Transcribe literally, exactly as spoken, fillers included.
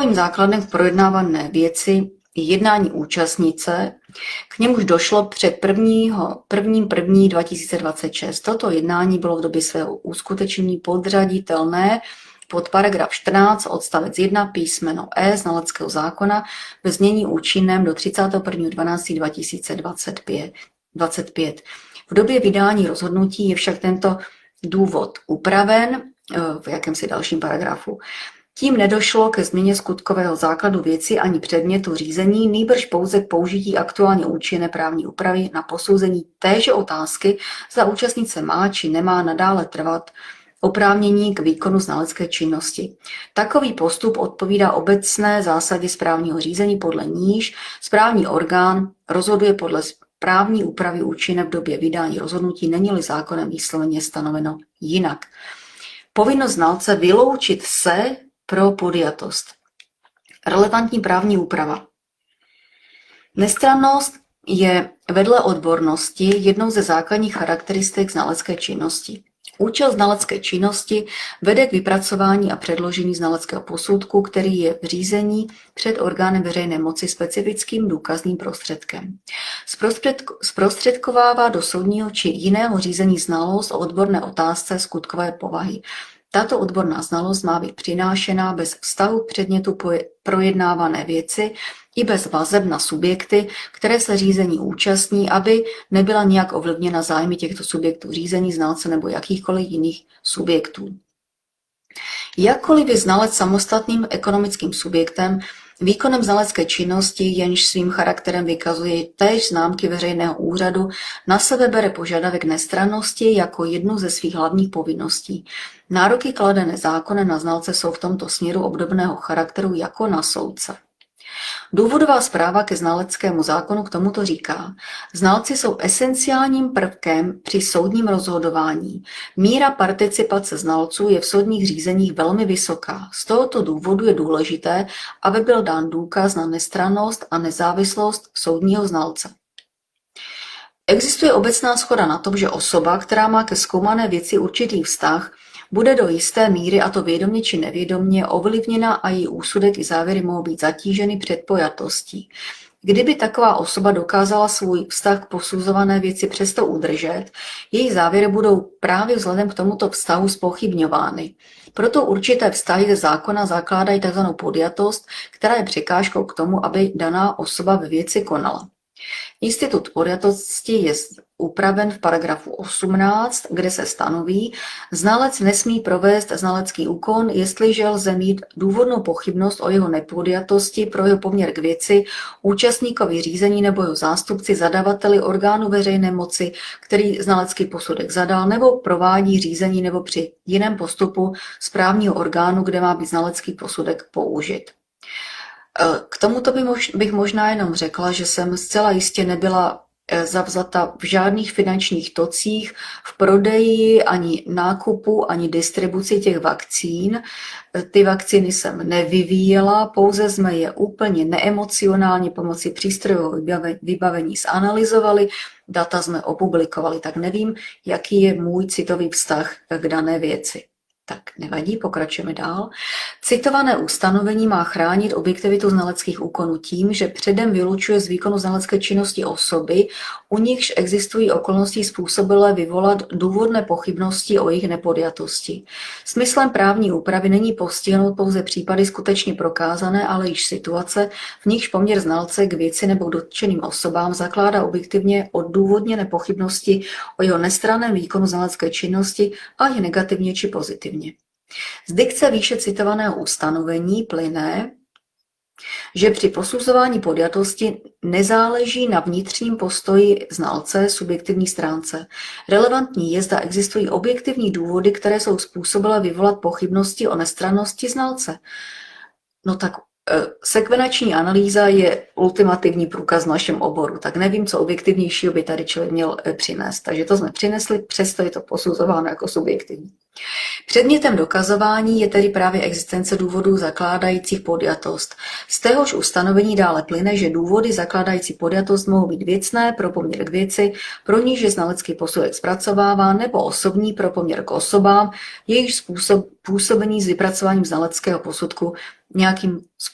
Skutkovým základem v projednávané věci je jednání účastnice, k němuž došlo před prvním prvním dva tisíce dvacet šest. Toto jednání bylo v době svého uskutečnění podřaditelné pod paragraf čtrnáct odstavec jedna písmeno E znaleckého zákona ve znění účinném do třicátého prvního dvanáctého dva tisíce dvacet pět. V době vydání rozhodnutí je však tento důvod upraven v jakémsi dalším paragrafu. Tím nedošlo ke změně skutkového základu věci ani předmětu řízení, nýbrž pouze k použití aktuálně účinné právní úpravy na posouzení téže otázky, zda účastnice má či nemá nadále trvat oprávnění k výkonu znalecké činnosti. Takový postup odpovídá obecné zásadě správního řízení, podle níž správní orgán rozhoduje podle právní úpravy účinné v době vydání rozhodnutí, není-li zákonem výslovně stanoveno jinak. Povinnost znalce vyloučit se pro podjatost. Relevantní právní úprava. Nestrannost je vedle odbornosti jednou ze základních charakteristik znalecké činnosti. Účel znalecké činnosti vede k vypracování a předložení znaleckého posudku, který je v řízení před orgánem veřejné moci specifickým důkazným prostředkem. Zprostředkovává do soudního či jiného řízení znalost o odborné otázce skutkové povahy. Tato odborná znalost má být přinášená bez vztahu k předmětu projednávané věci i bez vazeb na subjekty, které se řízení účastní, aby nebyla nijak ovlivněna zájmy těchto subjektů řízení, znalce nebo jakýchkoliv jiných subjektů. Jakkoliv je znalec samostatným ekonomickým subjektem, výkonem znalecké činnosti, jenž svým charakterem vykazuje též známky veřejného úřadu, na sebe bere požadavek nestrannosti jako jednu ze svých hlavních povinností. Nároky kladené zákonem na znalce jsou v tomto směru obdobného charakteru jako na soudce. Důvodová zpráva ke znaleckému zákonu k tomuto říká: znalci jsou esenciálním prvkem při soudním rozhodování. Míra participace znalců je v soudních řízeních velmi vysoká. Z tohoto důvodu je důležité, aby byl dán důkaz na nestrannost a nezávislost soudního znalce. Existuje obecná shoda na tom, že osoba, která má ke zkoumané věci určitý vztah, bude do jisté míry, a to vědomě či nevědomě, ovlivněna a její úsudek i závěry mohou být zatíženy předpojatostí. Kdyby taková osoba dokázala svůj vztah k posuzované věci přesto udržet, její závěry budou právě vzhledem k tomuto vztahu zpochybňovány. Proto určité vztahy ze zákona zakládají tzv. Podjatost, která je překážkou k tomu, aby daná osoba ve věci konala. Institut podjatosti je upraven v paragrafu osmnáct, kde se stanoví: znalec nesmí provést znalecký úkon, jestliže lze mít důvodnou pochybnost o jeho nepodjatosti pro jeho poměr k věci, účastníkovi řízení nebo jeho zástupci, zadavateli orgánu veřejné moci, který znalecký posudek zadal, nebo provádí řízení nebo při jiném postupu správního orgánu, kde má být znalecký posudek použit. K tomuto bych možná jenom řekla, že jsem zcela jistě nebyla zavzata v žádných finančních tocích, v prodeji, ani nákupu, ani distribuci těch vakcín. Ty vakcíny jsem nevyvíjela, pouze jsme je úplně neemocionálně pomocí přístrojového vybavení zanalyzovali, data jsme opublikovali, tak nevím, jaký je můj citový vztah k dané věci. Tak nevadí, pokračujeme dál. Citované ustanovení má chránit objektivitu znaleckých úkonů tím, že předem vylučuje z výkonu znalecké činnosti osoby, u nichž existují okolnosti způsobilé vyvolat důvodné pochybnosti o jejich nepodjatosti. Smyslem právní úpravy není postihnout pouze případy skutečně prokázané, ale již situace, v nichž poměr znalce k věci nebo dotčeným osobám zakládá objektivně odůvodněné pochybnosti o jeho nestranném výkonu znalecké činnosti a je negativně či pozitivně. Z dikce výše citovaného ustanovení plyne, že při posuzování podjatosti nezáleží na vnitřním postoji znalce, subjektivní stránce. Relevantní je, zda existují objektivní důvody, které jsou způsobilé vyvolat pochybnosti o nestrannosti znalce. No tak sekvenační analýza je ultimativní průkaz v našem oboru, tak nevím, co objektivnějšího by tady člověk měl přinést. Takže to jsme přinesli, přesto je to posuzováno jako subjektivní. Předmětem dokazování je tedy právě existence důvodů zakládajících podjatost. Z téhož ustanovení dále plyne, že důvody zakládající podjatost mohou být věcné pro poměr k věci, pro níž je znalecký posudek zpracovává, nebo osobní pro poměr k osobám, jejichž způsob působení s vypracováním znaleckého posudku nějakým